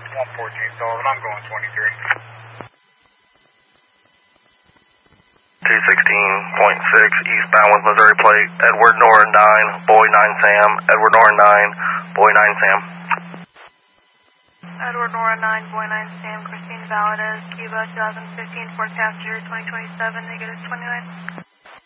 114 Sullivan, I'm going 23. 216.6 eastbound with Missouri plate, Edward Nora 9, Boy 9 Sam, Edward Nora 9, Boy 9 Sam. Edward Nora 9, Boy 9 Sam, Christine Valadez, Cuba 2015, Ford passenger 2027, negative 29.